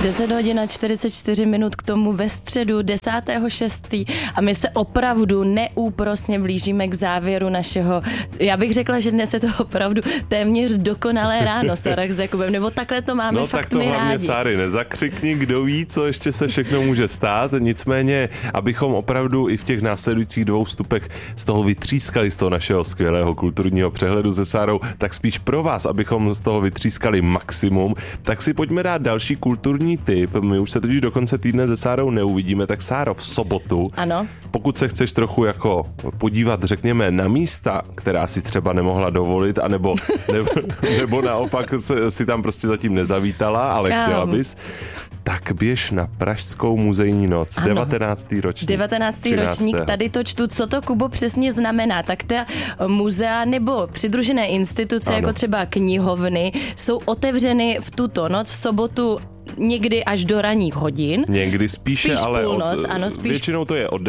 10 hodin a 44 minut k tomu ve středu 10.6. a my se opravdu neúprosně blížíme k závěru našeho, já bych řekla, že dnes je to opravdu téměř dokonalé ráno, Sarah s Jakubem, nebo takhle to máme fakt tak to my hlavně, rádi. Sáry, nezakřikni, kdo ví, co ještě se všechno může stát, nicméně, abychom opravdu i v těch následujících 2 vstupech z toho vytřískali z toho našeho skvělého kulturního přehledu se Sárou, tak spíš pro vás, abychom z toho vytřískali maximum, tak si pojďme dát další kulturní tip. My už se totiž do konce týdne se Sárou neuvidíme, tak Sáro, v sobotu, ano. Pokud se chceš trochu jako podívat, řekněme, na místa, která si třeba nemohla dovolit, anebo nebo naopak si tam prostě zatím nezavítala, ale chtěla bys, tak běž na Pražskou muzejní noc, ano. 19. ročník. 19. ročník, tady to čtu, co to, Kubo, přesně znamená. Tak ta muzea nebo přidružené instituce, ano. jako třeba knihovny, jsou otevřeny v tuto noc, v sobotu někdy až do ranních hodin. Někdy spíš ale půlnoc, ano, většinou to je od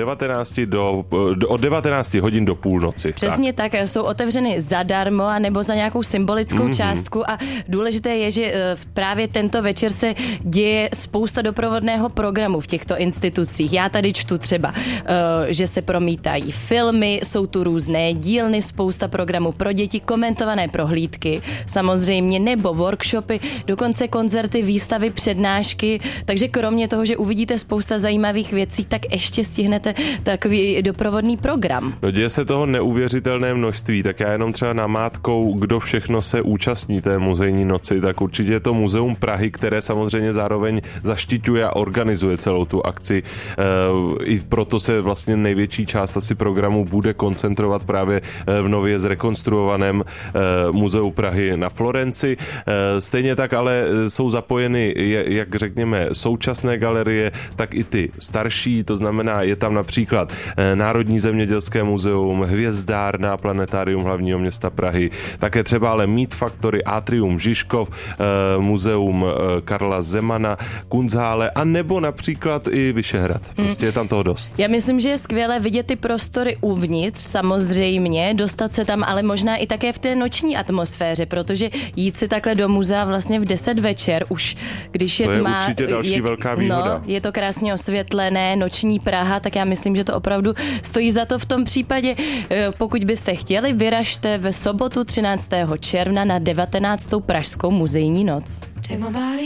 19 hodin do půlnoci. Přesně tak, jsou otevřeny zadarmo a nebo za nějakou symbolickou částku a důležité je, že právě tento večer se děje spousta doprovodného programu v těchto institucích. Já tady čtu třeba, že se promítají filmy, jsou tu různé dílny, spousta programů pro děti, komentované prohlídky, samozřejmě, nebo workshopy, dokonce koncerty, výstavy, přednášky, takže kromě toho, že uvidíte spousta zajímavých věcí, tak ještě stihnete takový doprovodný program. No, děje se toho neuvěřitelné množství, tak já jenom třeba namátkou, kdo všechno se účastní té muzejní noci, tak určitě je to Muzeum Prahy, které samozřejmě zároveň zaštiťuje a organizuje celou tu akci. I proto se vlastně největší část asi programu bude koncentrovat právě v nově zrekonstruovaném Muzeu Prahy na Florenci. Stejně tak ale jsou zapojeny jak řekněme současné galerie, tak i ty starší, to znamená, je tam například Národní zemědělské muzeum, Hvězdárna, Planetárium hlavního města Prahy, také třeba ale Meat Factory, Atrium Žižkov, Muzeum Karla Zemana, Kunsthalle a nebo například i Vyšehrad. Prostě je tam toho dost. Já myslím, že je skvělé vidět ty prostory uvnitř, samozřejmě, dostat se tam, ale možná i také v té noční atmosféře, protože jít si takhle do muzea vlastně v 10 večer, už když je tma, je určitě další velká výhoda. No, je to krásně osvětlené, noční Praha, tak já myslím, že to opravdu stojí za to v tom případě. Pokud byste chtěli, vyražte ve sobotu 13. června na 19. Pražskou muzejní noc.